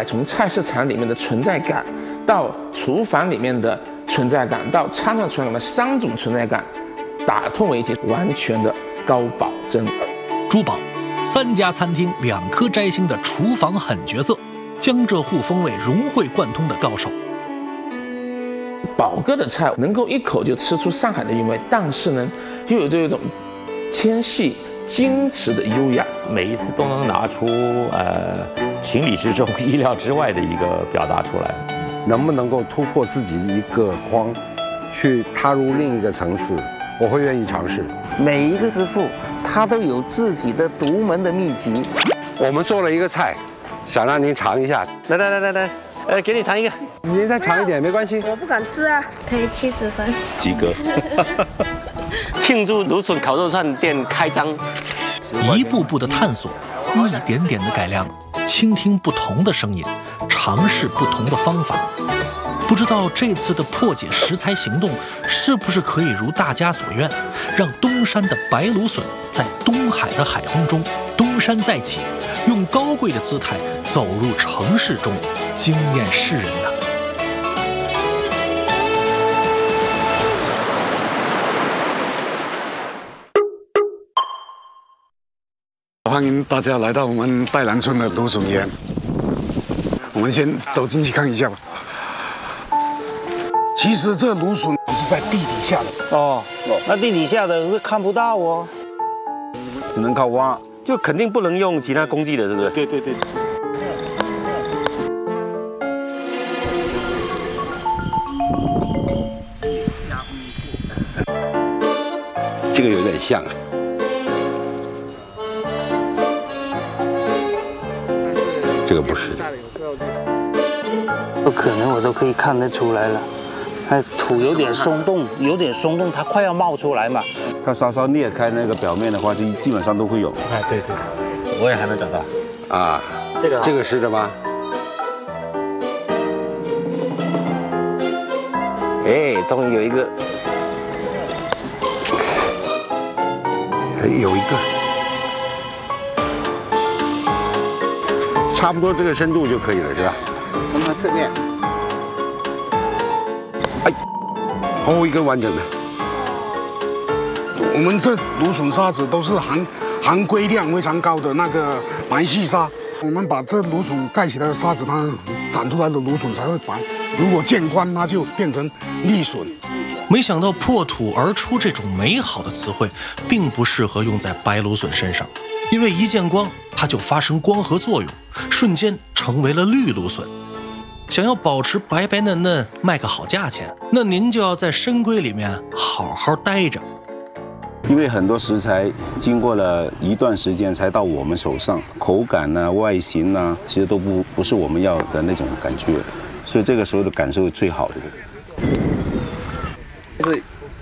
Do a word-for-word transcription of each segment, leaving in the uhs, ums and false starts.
材，从菜市场里面的存在感，到厨房里面的存在感，到餐馆存在感的三种存在感，打通为一体，完全的高保真。 朱宝，三家餐厅两颗摘星的厨房狠角色，江浙沪风味融会贯通的高手。 宝哥的菜能够一口就吃出上海的韵味，但是呢，又有这种纤细矜持的优雅， 每一次都能拿出呃情理之中、意料之外的一个表达出来。 能不能够突破自己一个框，去踏入另一个层次，我会愿意尝试。 每一个师傅他都有自己的独门的秘籍。 我们做了一个菜，想让您尝一下。 来来来来来，呃，给你尝一个。 您再尝一点没关系。 我不敢吃啊。 可以七十分。 及格。 庆祝芦笋烤肉串店开张， 一步步的探索，一点点的改良，倾听不同的声音，尝试不同的方法。不知道这次的破解食材行动是不是可以如大家所愿，让东山的白芦笋在东海的海风中东山再起，用高贵的姿态走入城市中，惊艳世人呢？ 欢迎大家来到我们戴兰村的芦笋园，我们先走进去看一下吧。其实这芦笋是在地底下的哦，那地底下的是看不到哦， 只能靠挖， 就肯定不能用其他工具的，是不是？ 对对对。 这个有点像。这个不是， 不可能，我都可以看得出来了。它土有点松动，有点松动，它快要冒出来嘛。 它稍稍裂开那个表面的话，就基本上都会有。 哎，对对， 我也还没找到。 啊， 这个这个是的吗？ 哎，终于有一个， 哎，有一个。差不多这个深度就可以了，是吧？ 从它侧面， 哎，哦，一个完整的。 我们这芦笋沙子都是含含硅量非常高的那个白细沙，我们把这芦笋盖起来的沙子，它长出来的芦笋才会白。如果见光，它就变成绿笋。 没想到破土而出这种美好的词汇，并不适合用在白芦笋身上，因为一见光，它就发生光合作用，瞬间成为了绿芦笋。想要保持白白嫩嫩，卖个好价钱，那您就要在深闺里面好好待着。 因为很多食材经过了一段时间才到我们手上，口感呐、啊、外形呐、啊，其实都不不是我们要的那种感觉，所以这个时候的感受最好的。 是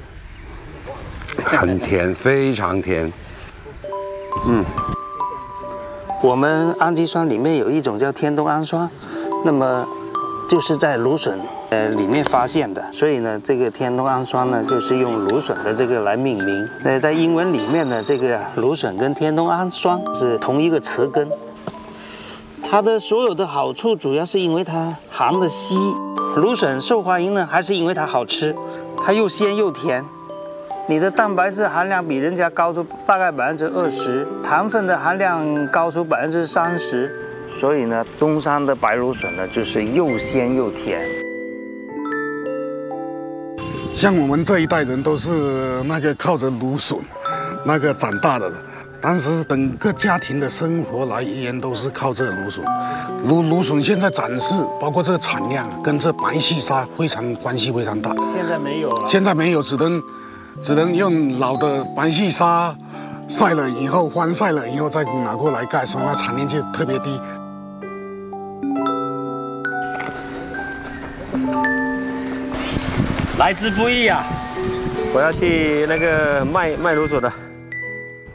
很甜，非常甜。 嗯。我们氨基酸里面有一种叫天冬氨酸，那么就是在芦笋呃里面发现的，所以呢，这个天冬氨酸呢就是用芦笋的这个来命名。呃，在英文里面呢，这个芦笋跟天冬氨酸是同一个词根。它的所有的好处主要是因为它含的硒。芦笋受欢迎呢，还是因为它好吃，它又鲜又甜。你的蛋白质含量比人家高出大概百分之二十，糖分的含量高出百分之三十，所以呢，东山的白芦笋呢就是又鲜又甜。 像我们这一代人都是那个靠着芦笋那个长大的，当时整个家庭的生活来源都是靠这芦笋。芦芦笋现在展示，包括这个产量跟这白细沙非常关系非常大。 现在没有了。现在没有，只能。只能用老的白细沙晒了以后，翻晒了以后再拿过来盖，所以它产量就特别低。 来之不易啊！我要去那个卖卖芦笋的。